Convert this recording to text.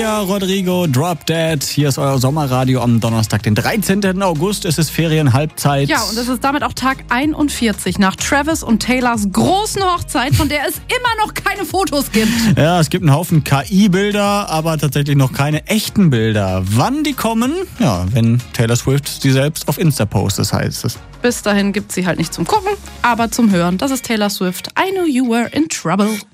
Olivia Rodrigo, Drop Dead. Hier ist euer Sommerradio am Donnerstag, den 13. August. Es ist Ferienhalbzeit. Ja, und es ist damit auch Tag 41 nach Travis und Taylors großen Hochzeit, von der es immer noch keine Fotos gibt. Ja, es gibt einen Haufen KI-Bilder, aber tatsächlich noch keine echten Bilder. Wann die kommen? Ja, wenn Taylor Swift sie selbst auf Insta postet, heißt es. Bis dahin gibt sie halt nicht zum Gucken, aber zum Hören. Das ist Taylor Swift. I Knew You Were in Trouble.